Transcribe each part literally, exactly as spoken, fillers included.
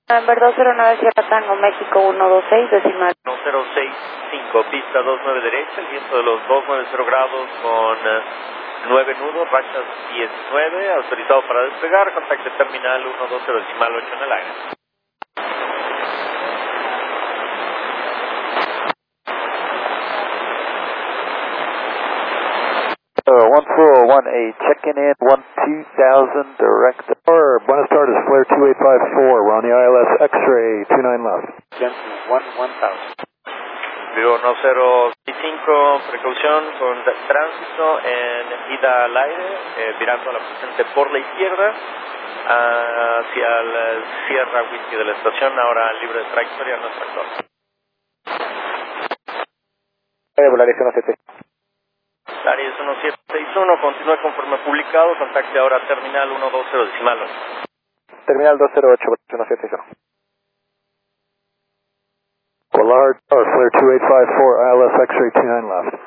November dos cero nueve Sierra Tango, México uno dos seis, decimal. uno cero seis cinco, pista dos nueve derecha, el viento de los doscientos noventa grados con uh, nueve nudos, rachas diecinueve, autorizado para despegar, contacte terminal uno dos cero decimal ocho en el aire. Uh, one four one eight, checking in one two thousand direct. Or buenas tardes, flare two eight five four, we're on the I L S X-ray two nine left. Jensen, one one thousand. Vivo uno cero seis cinco, precaución con tránsito en ida al aire, eh, virando a la presente por la izquierda, hacia el Sierra Whisky de la estación, ahora libre de trayectoria, nuestro actor. Eh, Volaris uno siete. Aries uno siete seis uno, continúa conforme publicado, contacte ahora terminal uno dos cero decimal ocho. Terminal dos cero ocho, uno siete seis uno. Pollard, oh, flare two eight five four, I L S X-ray two nine left.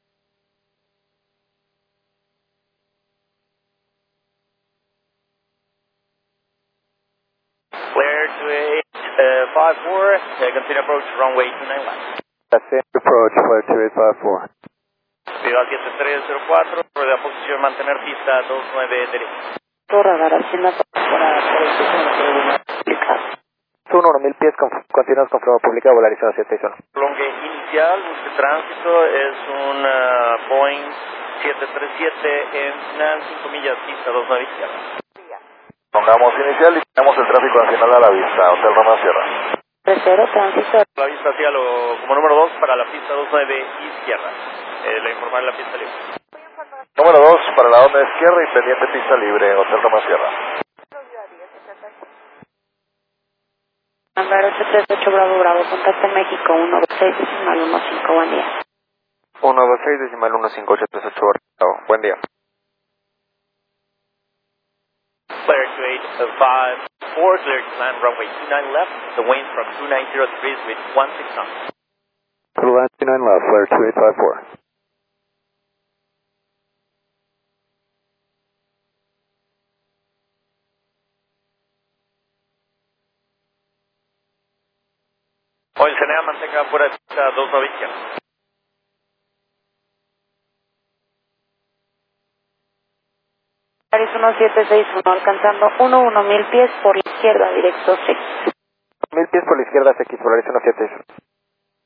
Flare two eight five four, uh, continue approach runway two nine left. That's the approach, flare two eight five four. Viva siete tres cero cuatro, rueda posición mantener pista dos nueve derecha. Radar haciendo para publicado. uno uno mil pies, con, continuamos con prueba publicada, Volaris uno siete seis uno. Prolongue inicial, busque tránsito, es un uh, Boeing siete tres siete en final, cinco millas, pista dos nueve izquierda. Pongamos inicial y tenemos el tráfico nacional a la vista, Hotel Roma Sierra. tres cero, tránsito. La vista hacia lo, como número dos para la pista dos nueve izquierda. Eh, le informaré la pista libre. Número dos para la onda izquierda y pendiente pista libre, Hotel Roma Sierra. November ocho tres ocho Bravo Bravo, contacto México uno dos seis decimal uno cinco, buen día. uno dos seis decimal uno cinco ocho tres ocho, buen día. Flare two eight five four, clear to land runway two nine left, the wind from two nine zero degrees with one six knots. To land two nine left, flare two eight five four. Oil Cenea, mantenga fuera de pista dos nueve izquierda. Aries uno siete seis uno, alcanzando uno uno mil pies por la izquierda, directo seis. Mil pies por la izquierda, X, Volaris uno siete seis uno.